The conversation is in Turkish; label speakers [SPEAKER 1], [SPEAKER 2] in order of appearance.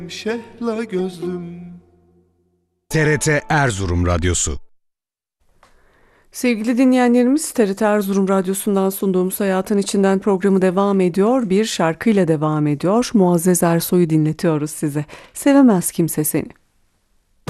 [SPEAKER 1] Şehla gözlüm.
[SPEAKER 2] TRT Erzurum Radyosu.
[SPEAKER 3] Sevgili dinleyenlerimiz, TRT Erzurum Radyosu'ndan sunduğumuz Hayatın İçinden programı devam ediyor. Bir şarkıyla devam ediyor. Muazzez Ersoy'u dinletiyoruz size. Sevemez kimse seni.